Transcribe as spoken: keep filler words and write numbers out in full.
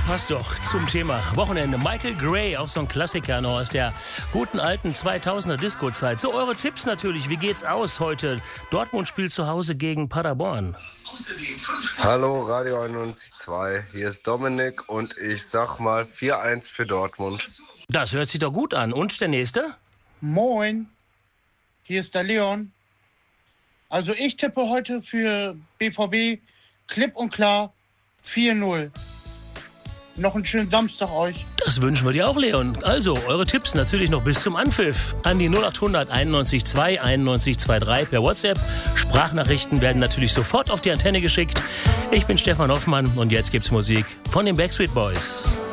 passt doch zum Thema Wochenende. Michael Gray, auch so ein Klassiker noch aus der guten alten zweitausender Disco-Zeit. So, eure Tipps natürlich. Wie geht's aus heute? Dortmund spielt zu Hause gegen Paderborn. Hallo, Radio einundneunzig Komma zwei. Hier ist Dominik und ich sag mal vier eins für Dortmund. Das hört sich doch gut an. Und der Nächste? Moin, hier ist der Leon. Also ich tippe heute für B V B klipp und klar vier null. Noch einen schönen Samstag euch. Das wünschen wir dir auch, Leon. Also, eure Tipps natürlich noch bis zum Anpfiff an die null acht hundert einundneunzig zwei einundneunzig drei per WhatsApp. Sprachnachrichten werden natürlich sofort auf die Antenne geschickt. Ich bin Stefan Hoffmann und jetzt gibt's Musik von den Backstreet Boys.